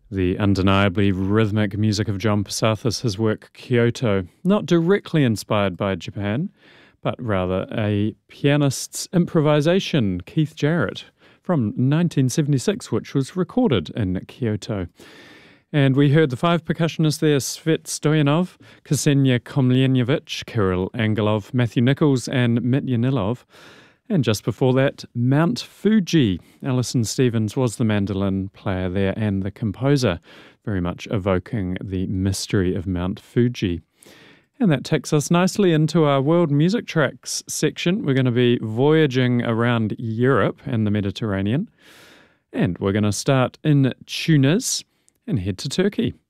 The undeniably rhythmic music of John Passathis, his work Kyoto, not directly inspired by Japan, but rather a pianist's improvisation, Keith Jarrett, from 1976, which was recorded in Kyoto. And we heard the five percussionists there: Svet Stoyanov, Ksenia Komlenievich, Kirill Angelov, Matthew Nichols, and Mitya Nilov. And just before that, Mount Fuji. Alison Stevens was the mandolin player there and the composer, very much evoking the mystery of Mount Fuji. And that takes us nicely into our World Music Tracks section. We're going to be voyaging around Europe and the Mediterranean. And we're going to start in Tunis and head to Turkey.